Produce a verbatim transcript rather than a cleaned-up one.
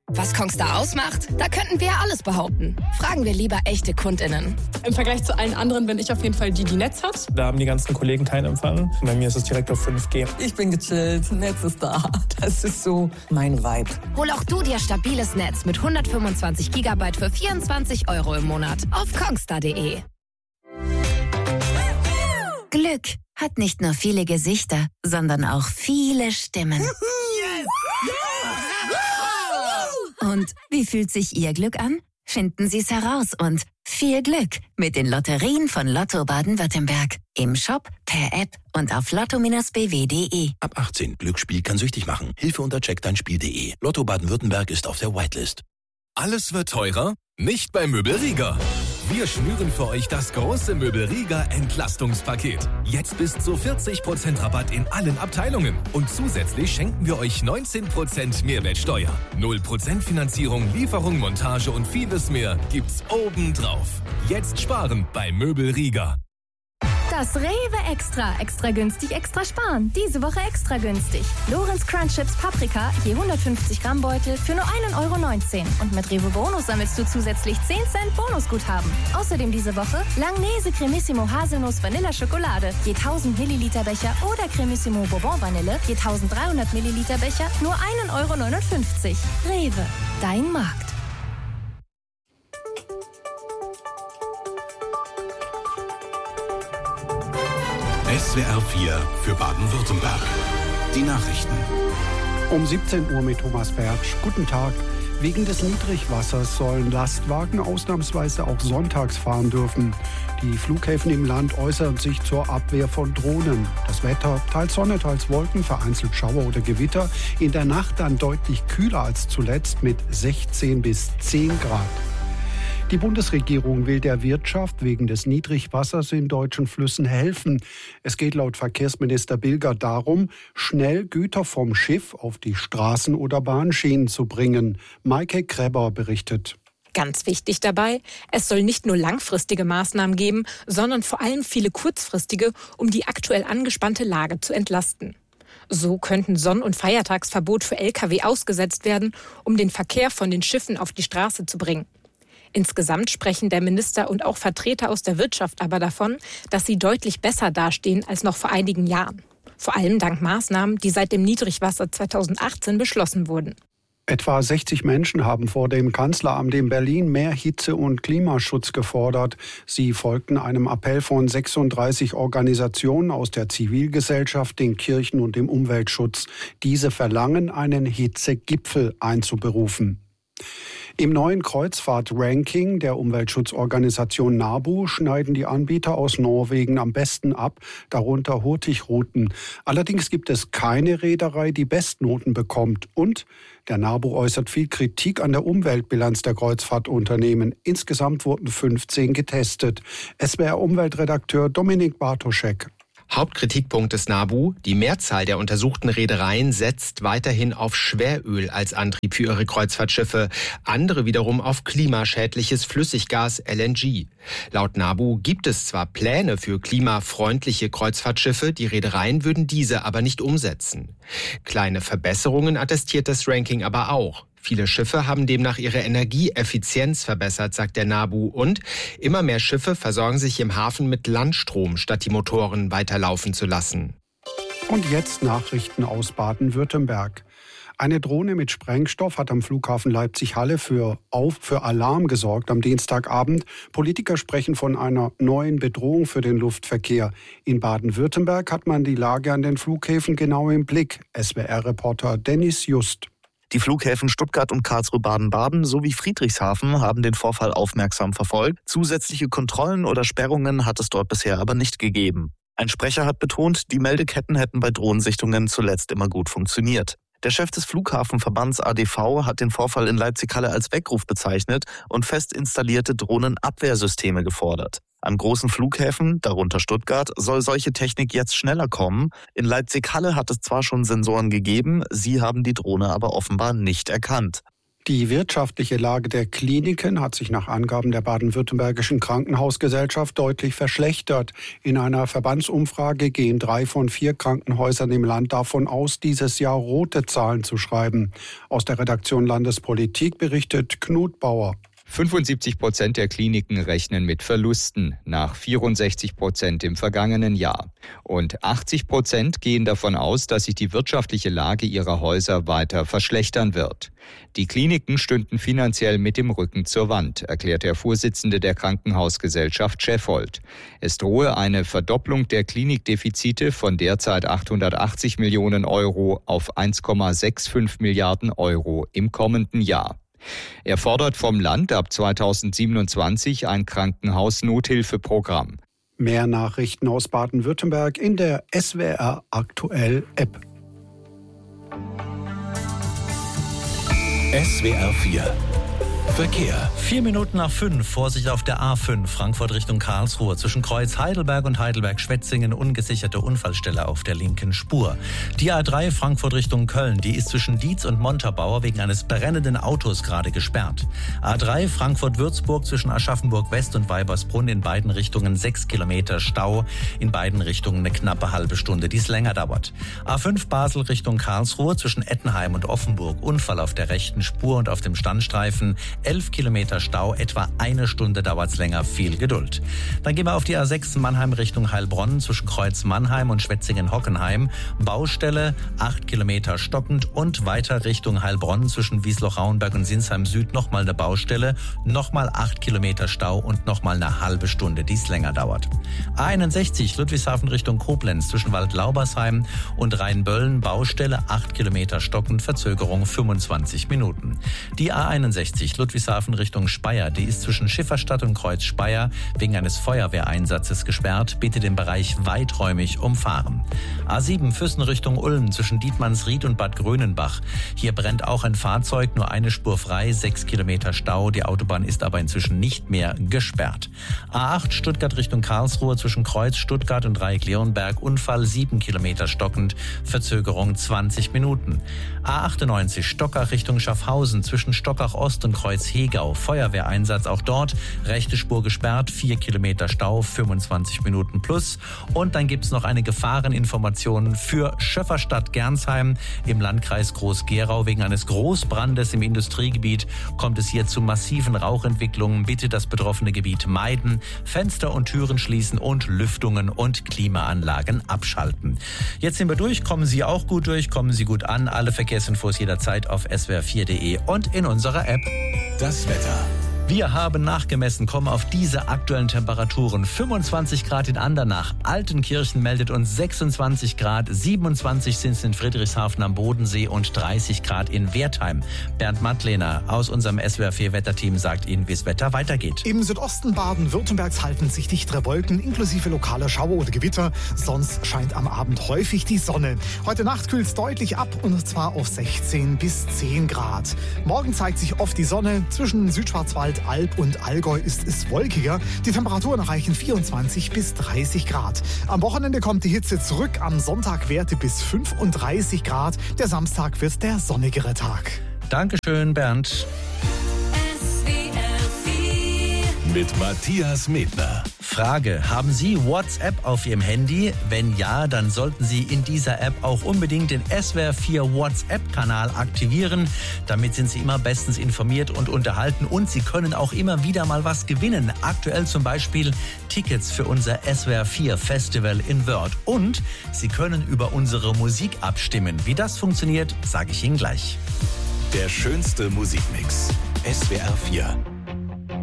Was Kongstar ausmacht? Da könnten wir ja alles behaupten. Fragen wir lieber echte KundInnen. Im Vergleich zu allen anderen bin ich auf jeden Fall die, die Netz hat. Da haben die ganzen Kollegen keinen Empfang. Bei mir ist es direkt auf fünf G. Ich bin gechillt, Netz ist da. Das ist so mein Vibe. Hol auch du dir stabiles Netz mit hundertfünfundzwanzig Gigabyte für vierundzwanzig Euro im Monat auf kongstar punkt de. Glück hat nicht nur viele Gesichter, sondern auch viele Stimmen. Und wie fühlt sich Ihr Glück an? Finden Sie es heraus und viel Glück mit den Lotterien von Lotto Baden-Württemberg. Im Shop, per App und auf lotto b w punkt de. Ab achtzehn. Glücksspiel kann süchtig machen. Hilfe unter check dein spiel punkt de. Lotto Baden-Württemberg ist auf der Whitelist. Alles wird teurer? Nicht bei Möbelriga. Wir schnüren für euch das große Möbelriga Entlastungspaket. Jetzt bis zu vierzig Prozent Rabatt in allen Abteilungen. Und zusätzlich schenken wir euch neunzehn Prozent Mehrwertsteuer. null Prozent Finanzierung, Lieferung, Montage und vieles mehr gibt's obendrauf. Jetzt sparen bei Möbelriga. Das Rewe Extra. Extra günstig, extra sparen. Diese Woche extra günstig. Lorenz Crunch Chips Paprika, je hundertfünfzig Gramm Beutel für nur ein Euro neunzehn. Und mit Rewe Bonus sammelst du zusätzlich zehn Cent Bonusguthaben. Außerdem diese Woche Langnese Cremissimo Haselnuss Vanilla Schokolade, je tausend Milliliter Becher oder Cremissimo Bourbon Vanille, je dreizehnhundert Milliliter Becher, nur ein Euro neunundfünfzig. Rewe, dein Markt. S W R vier für Baden-Württemberg. Die Nachrichten. Um siebzehn Uhr mit Thomas Bertsch. Guten Tag. Wegen des Niedrigwassers sollen Lastwagen ausnahmsweise auch sonntags fahren dürfen. Die Flughäfen im Land äußern sich zur Abwehr von Drohnen. Das Wetter, teils Sonne, teils Wolken, vereinzelt Schauer oder Gewitter. In der Nacht dann deutlich kühler als zuletzt mit sechzehn bis zehn Grad. Die Bundesregierung will der Wirtschaft wegen des Niedrigwassers in deutschen Flüssen helfen. Es geht laut Verkehrsminister Bilger darum, schnell Güter vom Schiff auf die Straßen- oder Bahnschienen zu bringen. Maike Kreber berichtet. Ganz wichtig dabei, es soll nicht nur langfristige Maßnahmen geben, sondern vor allem viele kurzfristige, um die aktuell angespannte Lage zu entlasten. So könnten Sonn- und Feiertagsverbot für L K W ausgesetzt werden, um den Verkehr von den Schiffen auf die Straße zu bringen. Insgesamt sprechen der Minister und auch Vertreter aus der Wirtschaft aber davon, dass sie deutlich besser dastehen als noch vor einigen Jahren. Vor allem dank Maßnahmen, die seit dem Niedrigwasser zweitausendachtzehn beschlossen wurden. Etwa sechzig Menschen haben vor dem Kanzleramt in Berlin mehr Hitze- und Klimaschutz gefordert. Sie folgten einem Appell von sechsunddreißig Organisationen aus der Zivilgesellschaft, den Kirchen und dem Umweltschutz. Diese verlangen, einen Hitzegipfel einzuberufen. Im neuen Kreuzfahrt-Ranking der Umweltschutzorganisation NABU schneiden die Anbieter aus Norwegen am besten ab, darunter Hurtigruten. Allerdings gibt es keine Reederei, die Bestnoten bekommt. Und der NABU äußert viel Kritik an der Umweltbilanz der Kreuzfahrtunternehmen. Insgesamt wurden fünfzehn getestet. S W R-Umweltredakteur Dominik Bartoschek. Hauptkritikpunkt des NABU: Die Mehrzahl der untersuchten Reedereien setzt weiterhin auf Schweröl als Antrieb für ihre Kreuzfahrtschiffe, andere wiederum auf klimaschädliches Flüssiggas L N G. Laut NABU gibt es zwar Pläne für klimafreundliche Kreuzfahrtschiffe, die Reedereien würden diese aber nicht umsetzen. Kleine Verbesserungen attestiert das Ranking aber auch. Viele Schiffe haben demnach ihre Energieeffizienz verbessert, sagt der NABU. Und immer mehr Schiffe versorgen sich im Hafen mit Landstrom, statt die Motoren weiterlaufen zu lassen. Und jetzt Nachrichten aus Baden-Württemberg. Eine Drohne mit Sprengstoff hat am Flughafen Leipzig-Halle für, auf, für Alarm gesorgt am Dienstagabend. Politiker sprechen von einer neuen Bedrohung für den Luftverkehr. In Baden-Württemberg hat man die Lage an den Flughäfen genau im Blick. S W R-Reporter Dennis Just. Die Flughäfen Stuttgart und Karlsruhe-Baden-Baden sowie Friedrichshafen haben den Vorfall aufmerksam verfolgt. Zusätzliche Kontrollen oder Sperrungen hat es dort bisher aber nicht gegeben. Ein Sprecher hat betont, die Meldeketten hätten bei Drohnensichtungen zuletzt immer gut funktioniert. Der Chef des Flughafenverbands A D V hat den Vorfall in Leipzig-Halle als Weckruf bezeichnet und fest installierte Drohnenabwehrsysteme gefordert. An großen Flughäfen, darunter Stuttgart, soll solche Technik jetzt schneller kommen. In Leipzig-Halle hat es zwar schon Sensoren gegeben, sie haben die Drohne aber offenbar nicht erkannt. Die wirtschaftliche Lage der Kliniken hat sich nach Angaben der baden-württembergischen Krankenhausgesellschaft deutlich verschlechtert. In einer Verbandsumfrage gehen drei von vier Krankenhäusern im Land davon aus, dieses Jahr rote Zahlen zu schreiben. Aus der Redaktion Landespolitik berichtet Knut Bauer. fünfundsiebzig Prozent der Kliniken rechnen mit Verlusten, nach vierundsechzig Prozent im vergangenen Jahr. Und achtzig Prozent gehen davon aus, dass sich die wirtschaftliche Lage ihrer Häuser weiter verschlechtern wird. Die Kliniken stünden finanziell mit dem Rücken zur Wand, erklärt der Vorsitzende der Krankenhausgesellschaft Scheffold. Es drohe eine Verdopplung der Klinikdefizite von derzeit achthundertachtzig Millionen Euro auf eins Komma fünfundsechzig Milliarden Euro im kommenden Jahr. Er fordert vom Land ab zweitausendsiebenundzwanzig ein Krankenhaus-Nothilfeprogramm. Mehr Nachrichten aus Baden-Württemberg in der S W R Aktuell App. S W R vier Verkehr. Vier Minuten nach fünf. Vorsicht auf der A fünf. Frankfurt Richtung Karlsruhe. Zwischen Kreuz Heidelberg und Heidelberg-Schwetzingen ungesicherte Unfallstelle auf der linken Spur. Die A drei Frankfurt Richtung Köln. Die ist zwischen Dietz und Montabaur wegen eines brennenden Autos gerade gesperrt. A drei Frankfurt-Würzburg zwischen Aschaffenburg-West und Weibersbrunn in beiden Richtungen sechs Kilometer Stau. In beiden Richtungen eine knappe halbe Stunde, die es länger dauert. A fünf Basel Richtung Karlsruhe zwischen Ettenheim und Offenburg. Unfall auf der rechten Spur und auf dem Standstreifen. elf Kilometer Stau, etwa eine Stunde dauert es länger, viel Geduld. Dann gehen wir auf die A sechs Mannheim Richtung Heilbronn zwischen Kreuz Mannheim und Schwetzingen-Hockenheim. Baustelle, acht Kilometer stockend und weiter Richtung Heilbronn zwischen Wiesloch-Rauenberg und Sinsheim Süd nochmal eine Baustelle, nochmal acht Kilometer Stau und nochmal eine halbe Stunde, die es länger dauert. A einundsechzig Ludwigshafen Richtung Koblenz zwischen Waldlaubersheim und Rheinböllen, Baustelle, acht Kilometer stockend, Verzögerung fünfundzwanzig Minuten. Die A einundsechzig Ludwigshafen Richtung Speyer, die ist zwischen Schifferstadt und Kreuz Speyer wegen eines Feuerwehreinsatzes gesperrt. Bitte den Bereich weiträumig umfahren. A sieben Füssen Richtung Ulm zwischen Dietmannsried und Bad Grönenbach. Hier brennt auch ein Fahrzeug, nur eine Spur frei, sechs Kilometer Stau. Die Autobahn ist aber inzwischen nicht mehr gesperrt. A acht Stuttgart Richtung Karlsruhe zwischen Kreuz Stuttgart und Dreieck-Leonberg. Unfall sieben Kilometer stockend, Verzögerung zwanzig Minuten. A achtundneunzig Stockach Richtung Schaffhausen zwischen Stockach Ost und Kreuz Hegau. Feuerwehreinsatz auch dort. Rechte Spur gesperrt, vier Kilometer Stau, fünfundzwanzig Minuten plus. Und dann gibt es noch eine Gefahreninformation für Schöfferstadt-Gernsheim im Landkreis Groß-Gerau. Wegen eines Großbrandes im Industriegebiet kommt es hier zu massiven Rauchentwicklungen. Bitte das betroffene Gebiet meiden, Fenster und Türen schließen und Lüftungen und Klimaanlagen abschalten. Jetzt sind wir durch. Kommen Sie auch gut durch, kommen Sie gut an. Alle Verkehrsinfos jederzeit auf s w r vier punkt de und in unserer App. Das Wetter. Wir haben nachgemessen, kommen auf diese aktuellen Temperaturen. fünfundzwanzig Grad in Andernach. Altenkirchen meldet uns sechsundzwanzig Grad, siebenundzwanzig sind es in Friedrichshafen am Bodensee und dreißig Grad in Wertheim. Bernd Mattlehner aus unserem S W R vier Wetterteam sagt Ihnen, wie das Wetter weitergeht. Im Südosten Baden-Württembergs halten sich dichtere Wolken inklusive lokaler Schauer oder Gewitter. Sonst scheint am Abend häufig die Sonne. Heute Nacht kühlt es deutlich ab und zwar auf sechzehn bis zehn Grad. Morgen zeigt sich oft die Sonne. Zwischen Südschwarzwald, Alb und Allgäu ist es wolkiger. Die Temperaturen erreichen vierundzwanzig bis dreißig Grad. Am Wochenende kommt die Hitze zurück. Am Sonntag Werte bis fünfunddreißig Grad. Der Samstag wird der sonnigere Tag. Dankeschön, Bernd. Mit Matthias Medner. Frage: Haben Sie WhatsApp auf Ihrem Handy? Wenn ja, dann sollten Sie in dieser App auch unbedingt den S W R vier WhatsApp-Kanal aktivieren. Damit sind Sie immer bestens informiert und unterhalten und Sie können auch immer wieder mal was gewinnen. Aktuell zum Beispiel Tickets für unser S W R vier Festival in Wörth. Und Sie können über unsere Musik abstimmen. Wie das funktioniert, sage ich Ihnen gleich. Der schönste Musikmix. S W R vier.